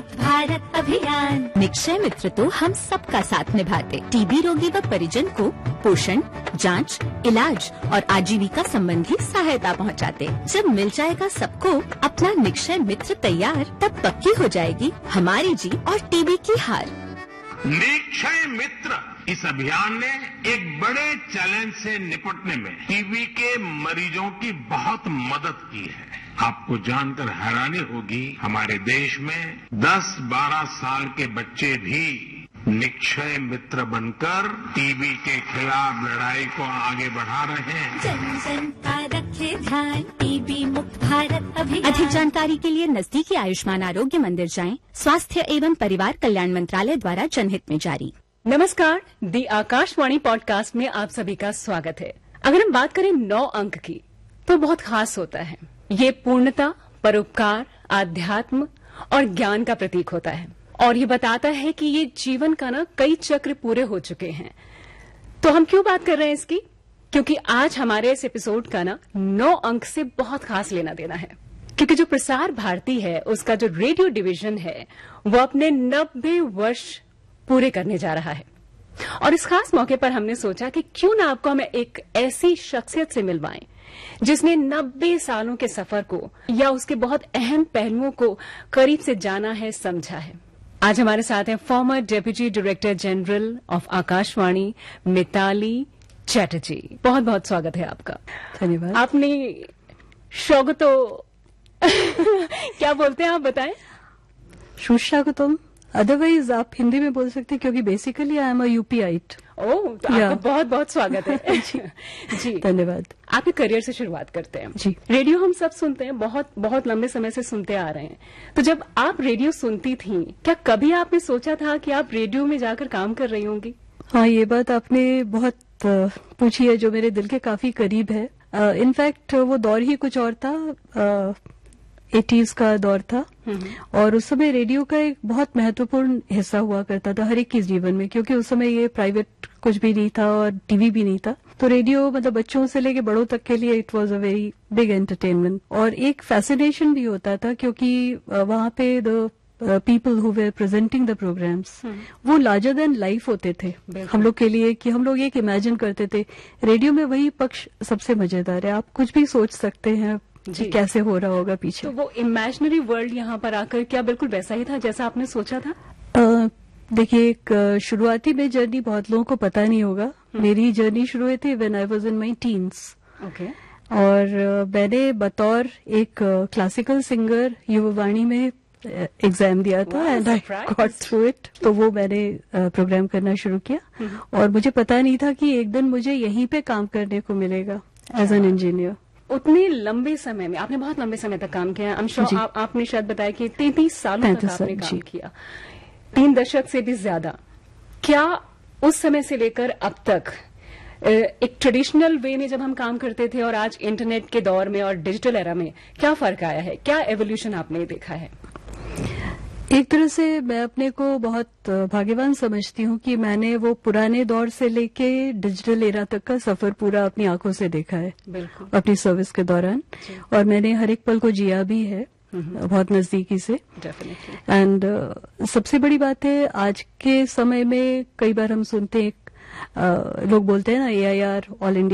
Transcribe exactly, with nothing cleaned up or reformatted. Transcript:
मुक्त भारत अभियान। निक्षय मित्र तो हम सबका साथ निभाते, टीबी रोगी व परिजन को पोषण, जांच, इलाज और आजीविका संबंधी सहायता पहुंचाते। जब मिल जाएगा सबको अपना निक्षय मित्र तैयार, तब पक्की हो जाएगी हमारी जीत और टीबी की हार। निक्षय मित्र इस अभियान ने एक बड़े चैलेंज से निपटने में टीबी के मरीजों की बहुत मदद की है। आपको जानकर हैरानी होगी, हमारे देश में दस बारह साल के बच्चे भी निक्षय मित्र बनकर टीबी के खिलाफ लड़ाई को आगे बढ़ा रहे हैं। जन जन का रखे ध्यान, टीबी मुक्त भारत अभियान। अधिक जानकारी के लिए नजदीकी आयुष्मान आरोग्य मंदिर जाएं। स्वास्थ्य एवं परिवार कल्याण मंत्रालय द्वारा जनहित में जारी। नमस्कार, दी आकाशवाणी पॉडकास्ट में आप सभी का स्वागत है। अगर हम बात करें नौ अंक की, तो बहुत खास होता है। ये पूर्णता, परोपकार, आध्यात्म और ज्ञान का प्रतीक होता है और ये बताता है कि ये जीवन का ना कई चक्र पूरे हो चुके हैं। तो हम क्यों बात कर रहे हैं इसकी? क्योंकि आज हमारे इस एपिसोड का ना नौ अंक से बहुत खास लेना देना है। क्योंकि जो प्रसार भारती है, उसका जो रेडियो डिवीजन है, वो अपने नब्बे वर्ष पूरे करने जा रहा है। और इस खास मौके पर हमने सोचा कि क्यों ना आपको हमें एक ऐसी शख्सियत से मिलवाएं जिसने नब्बे सालों के सफर को या उसके बहुत अहम पहलुओं को करीब से जाना है, समझा है। आज हमारे साथ हैं farmer deputy director general of Akashvani Mitali Chatterjee. बहुत बहुत स्वागत है आपका। धन्यवाद। आपने स्वागतो क्या बोलते हैं आप बताएं? सुस्वागतम, अदरवाइज आप हिंदी में बोल सकते हैं क्योंकि बेसिकली आई एम अ यूपीआईट। ओह, तो या। आपका बहुत बहुत स्वागत है। जी, जी, धन्यवाद। आपके करियर से शुरुआत करते हैं। जी। रेडियो हम सब सुनते हैं, बहुत बहुत लंबे समय से सुनते आ रहे हैं। तो जब आप रेडियो सुनती थी, क्या कभी आपने सोचा था कि आप रेडियो में जाकर काम कर रही होंगी? हाँ, ये बात आपने बहुत अ, पूछी है जो मेरे दिल के काफी करीब है। इनफैक्ट वो दौर ही कुछ और था, एटीज का दौर था और उस समय रेडियो का एक बहुत महत्वपूर्ण हिस्सा हुआ करता था हर एक के जीवन में, क्योंकि उस समय ये प्राइवेट कुछ भी नहीं था और टीवी भी नहीं था। तो रेडियो मतलब बच्चों से लेके बड़ों तक के लिए it was a very big entertainment और एक फैसिनेशन भी होता था, क्योंकि वहां पे the people who were presenting the programmes वो लार्जर देन लाइफ होते थे हम लोग के लिए, कि हम लोग एक इमेजिन करते थे रेडियो में वही पक्ष सबसे मजेदार है। आप कुछ भी सोच सकते हैं जी, कैसे हो रहा होगा पीछे। तो वो इमेजिनरी वर्ल्ड यहाँ पर आकर क्या बिल्कुल वैसा ही था जैसा आपने सोचा था? uh, देखिए, एक शुरुआती में जर्नी बहुत लोगों को पता नहीं होगा। मेरी जर्नी शुरू हुई थी when I was in my teens. Okay. और uh, मैंने बतौर एक क्लासिकल सिंगर युवावाणी में एग्जाम दिया था and I got through it. तो वो मैंने प्रोग्राम uh, करना शुरू किया और मुझे पता नहीं था कि एक दिन मुझे यहीं पे काम करने को मिलेगा एज एन इंजीनियर। उतने लंबे समय में आपने बहुत लंबे समय तक काम किया। आई एम श्योर आप, आपने शायद बताया कि तैंतीस सालों तक आपने काम किया, तीन दशक से भी ज्यादा। क्या उस समय से लेकर अब तक एक ट्रेडिशनल वे में जब हम काम करते थे और आज इंटरनेट के दौर में और डिजिटल एरा में क्या फर्क आया है? क्या एवोल्यूशन आपने देखा है? एक तरह से मैं अपने को बहुत भाग्यवान समझती हूँ कि मैंने वो पुराने दौर से लेके डिजिटल एरा तक का सफर पूरा अपनी आंखों से देखा है अपनी सर्विस के दौरान, और मैंने हर एक पल को जिया भी है बहुत नजदीकी से। एंड uh, सबसे बड़ी बात है आज के समय में कई बार हम सुनते हैं, uh, लोग बोलते हैं ना ए आई आर ऑल इंडिया